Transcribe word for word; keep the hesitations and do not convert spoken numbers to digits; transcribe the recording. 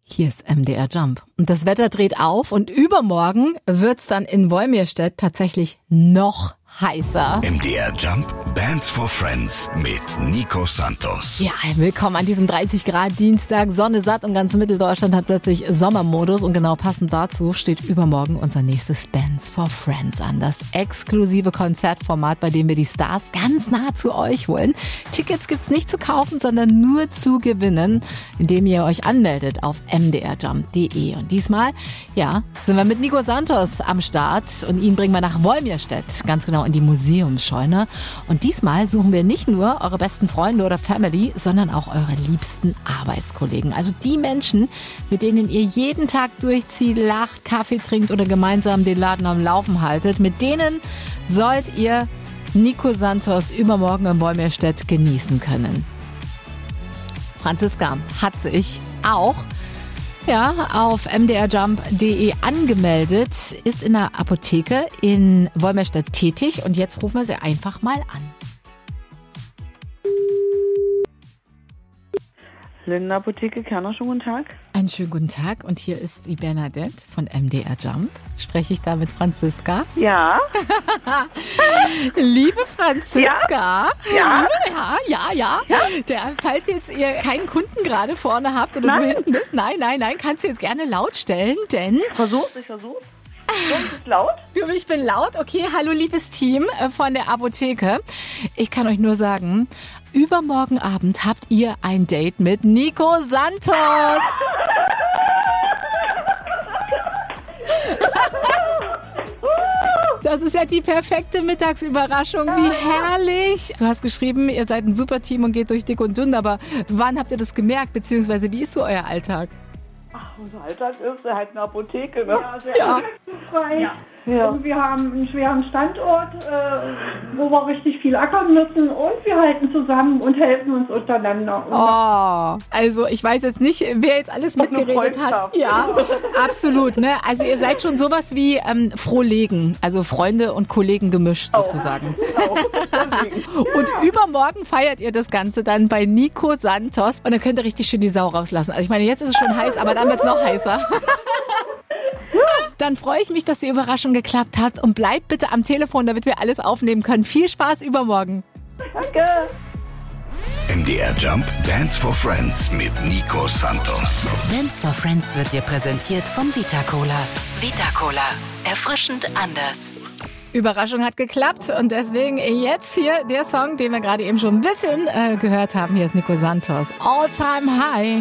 Hier ist M D R Jump. Und das Wetter dreht auf und übermorgen wird's dann in Wolmirstedt tatsächlich noch heißer. M D R Jump, Bands for Friends mit Nico Santos. Ja, willkommen an diesem dreißig Grad Dienstag. Sonne satt und ganz Mitteldeutschland hat plötzlich Sommermodus. Und genau passend dazu steht übermorgen unser nächstes Bands for Friends an. Das exklusive Konzertformat, bei dem wir die Stars ganz nah zu euch holen. Tickets gibt's nicht zu kaufen, sondern nur zu gewinnen, indem ihr euch anmeldet auf m d r jump punkt d e. Und diesmal, ja, sind wir mit Nico Santos am Start und ihn bringen wir nach Wolmirstedt, ganz genau in die Museumsscheune. Und diesmal suchen wir nicht nur eure besten Freunde oder Family, sondern auch eure liebsten Arbeitskollegen. Also die Menschen, mit denen ihr jeden Tag durchzieht, lacht, Kaffee trinkt oder gemeinsam den Laden am Laufen haltet. Mit denen sollt ihr Nico Santos übermorgen in Wolmirstedt genießen können. Franziska hat sich auch Ja, auf m d r jump punkt d e angemeldet, ist in der Apotheke in Wolmirstedt tätig und jetzt rufen wir sie einfach mal an. Linden Apotheke, Kerner, schönen guten Tag. Einen schönen guten Tag und hier ist die Bernadette von M D R Jump. Spreche ich da mit Franziska? Ja. Liebe Franziska. Ja. Ja, ja, ja. ja. Der, falls jetzt ihr keinen Kunden gerade vorne habt oder nein. du hinten bist, nein, nein, nein, kannst du jetzt gerne laut stellen, denn... Versuch's, ich versuch's. Ist es laut? Du, ich bin laut. Okay, hallo liebes Team von der Apotheke. Ich kann euch nur sagen, übermorgen Abend habt ihr ein Date mit Nico Santos. Das ist ja die perfekte Mittagsüberraschung. Wie herrlich. Du hast geschrieben, ihr seid ein super Team und geht durch dick und dünn, aber wann habt ihr das gemerkt? Beziehungsweise wie ist so euer Alltag? Ach, unser Alltag ist halt eine Apotheke, ne? Ja, sehr Ja. frei. Ja. Ja. Also wir haben einen schweren Standort, äh, wo wir richtig viel ackern müssen und wir halten zusammen und helfen uns untereinander. Und Oh, also ich weiß jetzt nicht, wer jetzt alles Doch eine mitgeredet hat. Freundschaft. Ja, absolut. Ne? Also ihr seid schon sowas wie ähm, Frohlegen, also Freunde und Kollegen gemischt sozusagen. Genau. Deswegen. Und übermorgen feiert ihr das Ganze dann bei Nico Santos und dann könnt ihr richtig schön die Sau rauslassen. Also ich meine, jetzt ist es schon heiß, aber dann wird es noch heißer. Dann freue ich mich, dass die Überraschung geklappt hat und bleibt bitte am Telefon, damit wir alles aufnehmen können. Viel Spaß übermorgen. Danke. M D R Jump, Bands for Friends mit Nico Santos. Bands for Friends wird dir präsentiert von Vita Cola. Vita Cola. Erfrischend anders. Überraschung hat geklappt und deswegen jetzt hier der Song, den wir gerade eben schon ein bisschen äh, gehört haben. Hier ist Nico Santos. All Time High.